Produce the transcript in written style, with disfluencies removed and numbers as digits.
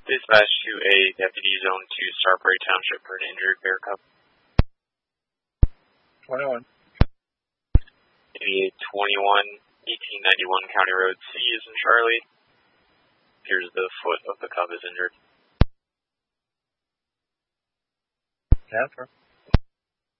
Dispatch to a Deputy Zone 2 Starbury Township for an injured bear cub. 21. 8821, 1891 County Road C is in Charlie. Here's the foot of the cub is injured. Transfer.